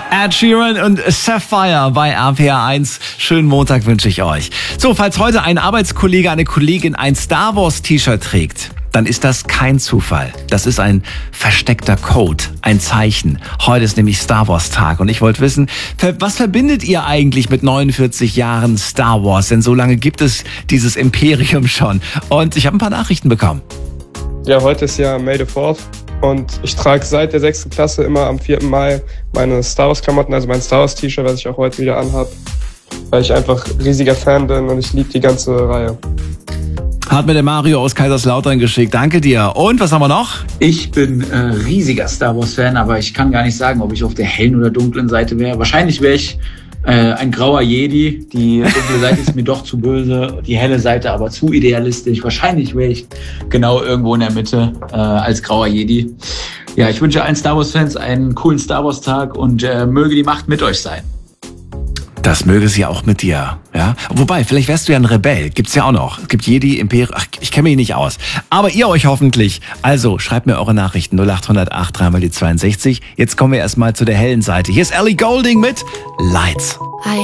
Ed Sheeran und Sapphire bei RPR 1. Schönen Montag wünsche ich euch. So, falls heute ein Arbeitskollege, eine Kollegin ein Star Wars T-Shirt trägt, dann ist das kein Zufall. Das ist ein versteckter Code, ein Zeichen. Heute ist nämlich Star Wars Tag und ich wollte wissen, was verbindet ihr eigentlich mit 49 Jahren Star Wars? Denn so lange gibt es dieses Imperium schon. Und ich habe ein paar Nachrichten bekommen. Ja, heute ist ja May the 4th und ich trage seit der 6. Klasse immer am 4. Mai meine Star Wars Klamotten, also mein Star Wars T-Shirt, was ich auch heute wieder anhab, weil ich einfach riesiger Fan bin und ich liebe die ganze Reihe. Hat mir der Mario aus Kaiserslautern geschickt. Danke dir. Und was haben wir noch? Ich bin riesiger Star Wars Fan, aber ich kann gar nicht sagen, ob ich auf der hellen oder dunklen Seite wäre. Wahrscheinlich wäre ich ein grauer Jedi. Die dunkle Seite ist mir doch zu böse, die helle Seite aber zu idealistisch. Wahrscheinlich wäre ich genau irgendwo in der Mitte als grauer Jedi. Ja, ich wünsche allen Star Wars Fans einen coolen Star Wars Tag und möge die Macht mit euch sein. Das möge sie auch mit dir, ja. Wobei, vielleicht wärst du ja ein Rebell. Gibt's ja auch noch. Es gibt Jedi, Imperium. Ach, ich kenne mich nicht aus. Aber ihr euch hoffentlich. Also, schreibt mir eure Nachrichten 0808 3 mal die 62. Jetzt kommen wir erstmal zu der hellen Seite. Hier ist Ellie Goulding mit Lights.